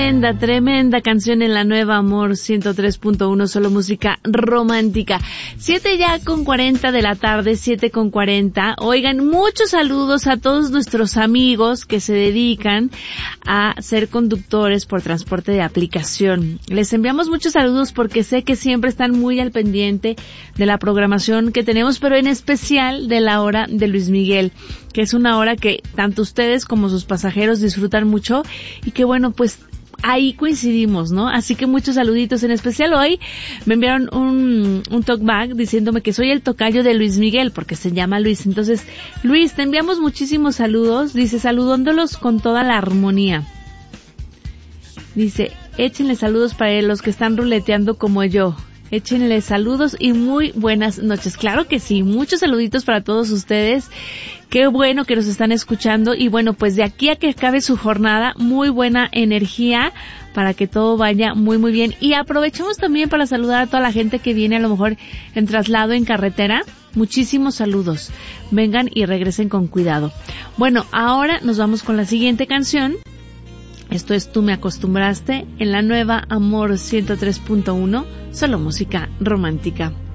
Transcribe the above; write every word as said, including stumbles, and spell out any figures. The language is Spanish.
Tremenda, tremenda canción en la nueva Amor ciento tres punto uno, solo música romántica. Siete ya con cuarenta de la tarde, siete con cuarenta. Oigan, muchos saludos a todos nuestros amigos que se dedican a ser conductores por transporte de aplicación. Les enviamos muchos saludos porque sé que siempre están muy al pendiente de la programación que tenemos, pero en especial de la hora de Luis Miguel, que es una hora que tanto ustedes como sus pasajeros disfrutan mucho y que bueno, pues ahí coincidimos, ¿no? Así que muchos saluditos, en especial hoy me enviaron un, un talkback diciéndome que soy el tocayo de Luis Miguel porque se llama Luis. Entonces, Luis, te enviamos muchísimos saludos, dice, saludándolos con toda la armonía. Dice, échenle saludos para los que están ruleteando como yo. Échenle saludos y muy buenas noches. Claro que sí, muchos saluditos para todos ustedes. Qué bueno que nos están escuchando y bueno, pues de aquí a que acabe su jornada, muy buena energía para que todo vaya muy muy bien. Y aprovechamos también para saludar a toda la gente que viene a lo mejor en traslado en carretera. Muchísimos saludos. Vengan y regresen con cuidado. Bueno, ahora nos vamos con la siguiente canción. Esto es Tú me acostumbraste en la nueva Amor ciento tres punto uno, solo música romántica.